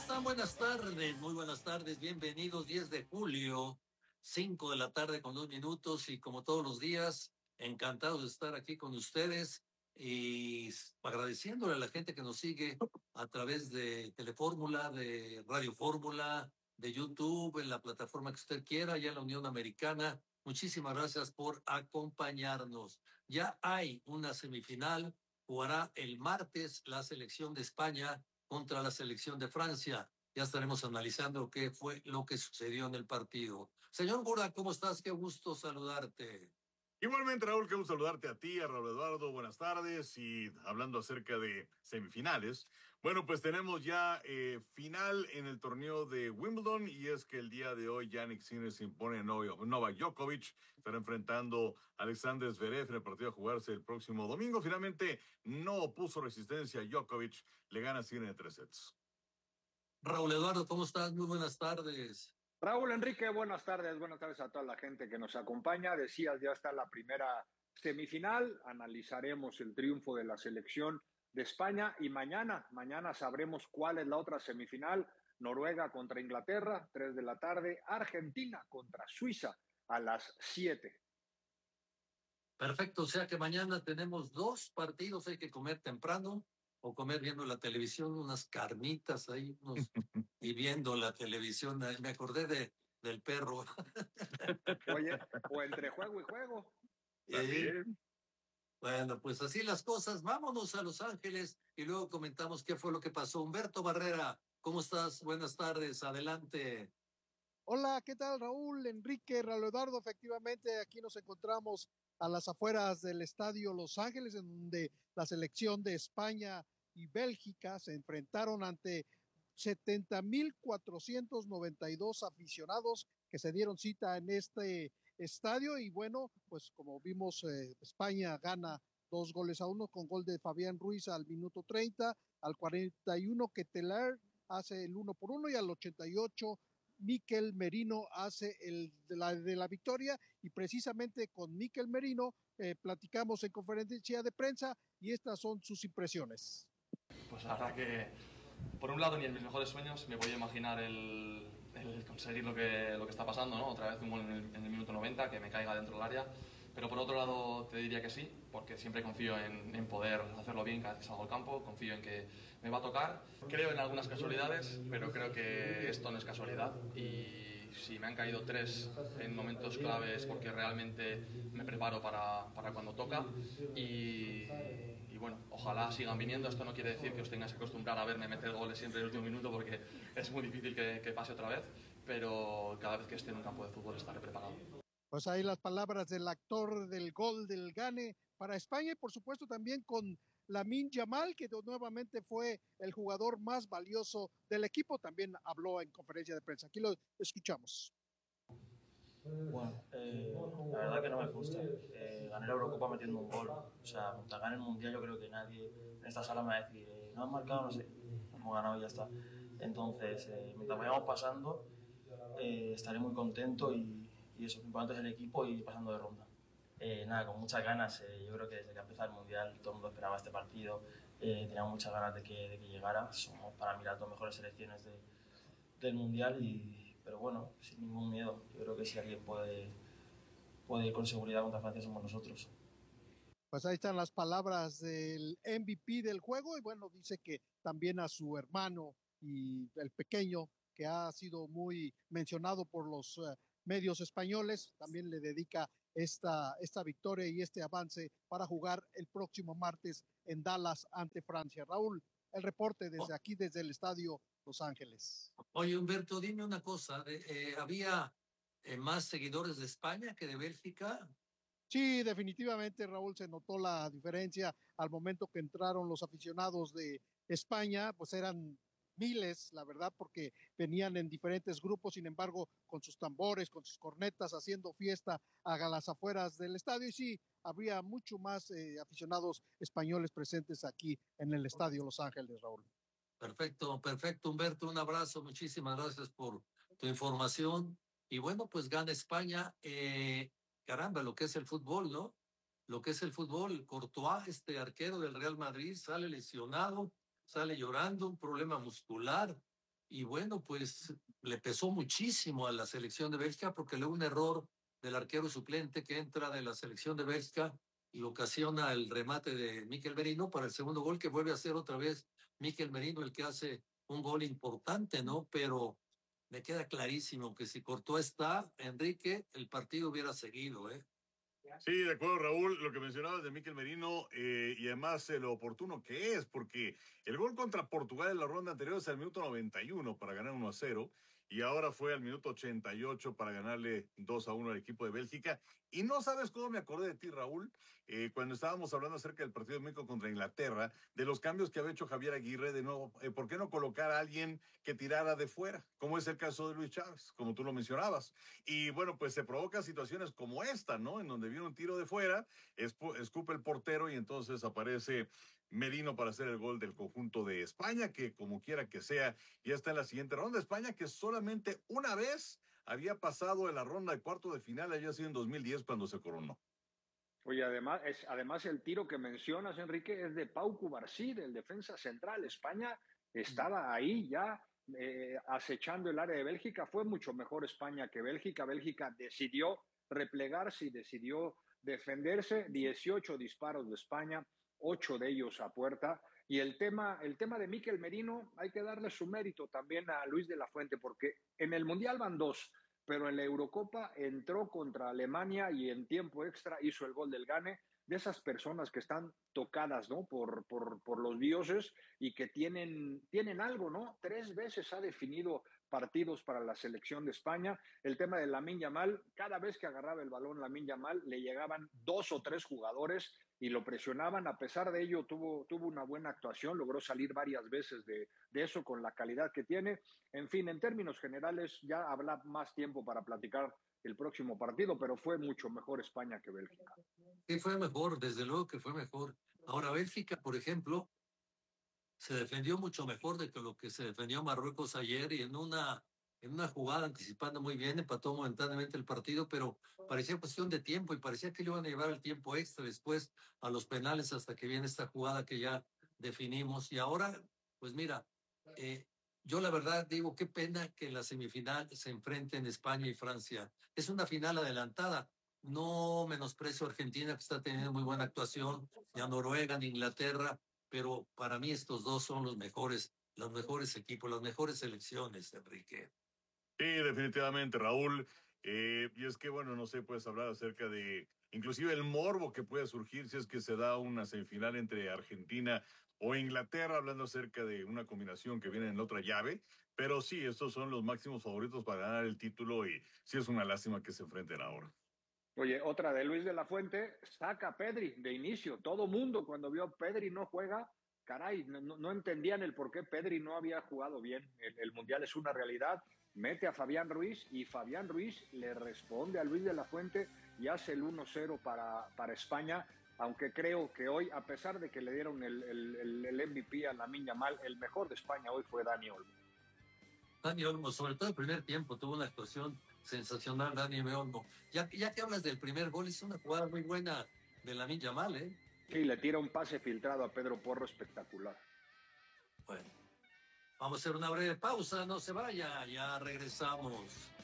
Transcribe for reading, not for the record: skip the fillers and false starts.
están? Buenas tardes, muy buenas tardes, bienvenidos. 10 de julio, 5 de la tarde con 2 minutos, y como todos los días, encantados de estar aquí con ustedes y agradeciéndole a la gente que nos sigue a través de Telefórmula, de Radio Fórmula, de YouTube, en la plataforma que usted quiera, allá en la Unión Americana. Muchísimas gracias por acompañarnos. Ya hay una semifinal, jugará el martes la selección de España contra la selección de Francia. Ya estaremos analizando qué fue lo que sucedió en el partido. Señor Gura, ¿cómo estás? Qué gusto saludarte. Igualmente, Raúl, qué gusto saludarte a ti, a Raúl Eduardo, buenas tardes. Y hablando acerca de semifinales, bueno, pues tenemos ya final en el torneo de Wimbledon, y es que el día de hoy Jannik Sinner se impone a Novak Djokovic, estará enfrentando a Alexander Zverev en el partido a jugarse el próximo domingo. Finalmente no opuso resistencia a Djokovic, le gana Sinner en 3 sets. Raúl Eduardo, ¿cómo estás? Muy buenas tardes. Raúl Enrique, buenas tardes a toda la gente que nos acompaña. Decías, ya está la primera semifinal, analizaremos el triunfo de la selección de España y mañana sabremos cuál es la otra semifinal. Noruega contra Inglaterra, 3 de la tarde, Argentina contra Suiza a las 7. Perfecto, o sea que mañana tenemos 2 partidos, hay que comer temprano o comer viendo la televisión, unas carnitas ahí, y viendo la televisión. Me acordé del perro. Oye, o entre juego y juego. Bueno, pues así las cosas. Vámonos a Los Ángeles y luego comentamos qué fue lo que pasó. Humberto Barrera, ¿cómo estás? Buenas tardes, adelante. Hola, ¿qué tal, Raúl, Enrique, Raúl Eduardo? Efectivamente, aquí nos encontramos a las afueras del estadio Los Ángeles, en donde la selección de España y Bélgica se enfrentaron ante 70,492 aficionados que se dieron cita en este estadio. Y bueno, pues como vimos, España gana 2-1 con gol de Fabián Ruiz al minuto 30, al 41 Ketelaere hace el 1-1 y al 88 Mikel Merino hace el de la victoria. Y precisamente con Mikel Merino platicamos en conferencia de prensa y estas son sus impresiones. Pues la verdad que por un lado ni en mis mejores sueños me podía imaginar el conseguir lo que está pasando, ¿no? Otra vez un gol en el minuto 90, que me caiga dentro del área. Pero por otro lado te diría que sí, porque siempre confío en poder hacerlo bien cada vez que salgo al campo, confío en que me va a tocar. Creo en algunas casualidades, pero creo que esto no es casualidad. Y si me han caído 3 en momentos claves, porque realmente me preparo para cuando toca. Y bueno, ojalá sigan viniendo. Esto no quiere decir que os tengáis que acostumbrar a verme meter goles siempre en el último minuto, porque es muy difícil que pase otra vez, pero cada vez que esté en un campo de fútbol estaré preparado. Pues ahí las palabras del actor del gol del Gane para España, y por supuesto también con Lamine Yamal, que nuevamente fue el jugador más valioso del equipo, también habló en conferencia de prensa. Aquí lo escuchamos. Bueno, la verdad que no me frustra. Gané la Eurocopa metiendo un gol. O sea, mientras gane el Mundial, yo creo que nadie en esta sala me va a decir no han marcado, no sé, hemos ganado y ya está. Entonces, mientras vayamos pasando, estaré muy contento y eso, lo importante es el equipo y pasando de ronda. Nada, con muchas ganas. Yo creo que desde que empezó el Mundial todo el mundo esperaba este partido. Teníamos muchas ganas de que llegara. Somos para mí las 2 mejores selecciones del Mundial, pero bueno, sin ningún miedo. Yo creo que si alguien puede ir con seguridad contra Francia somos nosotros. Pues ahí están las palabras del MVP del juego, y bueno, dice que también a su hermano y el pequeño, que ha sido muy mencionado por los medios españoles, también le dedica esta victoria y este avance para jugar el próximo martes en Dallas ante Francia. Raúl, el reporte desde aquí, desde el estadio Los Ángeles. Oye, Humberto, dime una cosa, ¿había más seguidores de España que de Bélgica? Sí, definitivamente, Raúl, se notó la diferencia al momento que entraron los aficionados de España. Pues eran miles, la verdad, porque venían en diferentes grupos, sin embargo, con sus tambores, con sus cornetas, haciendo fiesta a las afueras del estadio. Y sí, habría mucho más aficionados españoles presentes aquí en el estadio Los Ángeles, Raúl. Perfecto, Humberto, un abrazo, muchísimas gracias por tu información. Y bueno, pues gana España. Caramba, lo que es el fútbol, ¿no? Lo que es el fútbol. Courtois, este arquero del Real Madrid, sale lesionado, sale llorando, un problema muscular. y bueno, pues le pesó muchísimo a la selección de Bélgica porque luego un error del arquero suplente que entra de la selección de Bélgica y ocasiona el remate de Mikel Merino para el segundo gol, que vuelve a ser otra vez Mikel Merino el que hace un gol importante, ¿no? Pero me queda clarísimo que si Courtois está, Enrique, el partido hubiera seguido, ¿eh? Sí, de acuerdo, Raúl, lo que mencionabas de Mikel Merino y además lo oportuno que es, porque el gol contra Portugal en la ronda anterior es al minuto 91 para ganar 1-0 y ahora fue al minuto 88 para ganarle 2-1 al equipo de Bélgica. Y no sabes cómo me acordé de ti, Raúl, cuando estábamos hablando acerca del partido de México contra Inglaterra, de los cambios que había hecho Javier Aguirre, de nuevo, ¿por qué no colocar a alguien que tirara de fuera? Como es el caso de Luis Chávez, como tú lo mencionabas. Y bueno, pues se provocan situaciones como esta, ¿no? En donde viene un tiro de fuera, escupe el portero y entonces aparece Merino para hacer el gol del conjunto de España, que como quiera que sea, ya está en la siguiente ronda. España que solamente una vez había pasado en la ronda de cuarto de final, había sido en 2010 cuando se coronó. Oye, además el tiro que mencionas, Enrique, es de Pau Cubarsí, del defensa central. España estaba ahí ya acechando el área de Bélgica. Fue mucho mejor España que Bélgica. Bélgica decidió replegarse y decidió defenderse. 18 disparos de España, 8 de ellos a puerta. Y el tema de Mikel Merino, hay que darle su mérito también a Luis de la Fuente, porque en el Mundial van dos, pero en la Eurocopa entró contra Alemania y en tiempo extra hizo el gol del gane. De esas personas que están tocadas, ¿no? por los dioses y que tienen algo, ¿no? 3 veces ha definido partidos para la selección de España. El tema de Lamine Yamal, cada vez que agarraba el balón Lamine Yamal, le llegaban 2 o 3 jugadores y lo presionaban. A pesar de ello, tuvo una buena actuación, logró salir varias veces de eso con la calidad que tiene. En fin, en términos generales, ya habrá más tiempo para platicar el próximo partido, pero fue mucho mejor España que Bélgica. Sí, fue mejor, desde luego que fue mejor. Ahora, Bélgica, por ejemplo, se defendió mucho mejor de que lo que se defendió Marruecos ayer y en una jugada anticipando muy bien, empató momentáneamente el partido, pero parecía cuestión de tiempo y parecía que le iban a llevar el tiempo extra después a los penales hasta que viene esta jugada que ya definimos. Y ahora, pues mira, yo la verdad digo, qué pena que en la semifinal se enfrenten España y Francia. Es una final adelantada. No menosprecio a Argentina, que está teniendo muy buena actuación, ni a Noruega, ni Inglaterra, pero para mí estos dos son los mejores equipos, las mejores selecciones, Enrique. Sí, definitivamente, Raúl. Y es que, bueno, no sé, puedes hablar acerca de inclusive el morbo que puede surgir si es que se da una semifinal entre Argentina o Inglaterra, hablando acerca de una combinación que viene en la otra llave. Pero sí, estos son los máximos favoritos para ganar el título y sí es una lástima que se enfrenten ahora. Oye, otra de Luis de la Fuente, saca a Pedri de inicio. Todo mundo cuando vio a Pedri no juega, caray, no entendían el por qué Pedri no había jugado bien. El Mundial es una realidad. Mete a Fabián Ruiz y Fabián Ruiz le responde a Luis de la Fuente y hace el 1-0 para España. Aunque creo que hoy, a pesar de que le dieron el MVP a Lamine Yamal, el mejor de España hoy fue Dani Olmo. Dani Olmo, sobre todo el primer tiempo, tuvo una actuación sensacional, Dani Olmo. Ya que hablas del primer gol, hizo una jugada muy buena de Lamine Yamal, ¿eh? Sí, le tira un pase filtrado a Pedro Porro espectacular. Bueno, vamos a hacer una breve pausa, no se vaya, ya regresamos.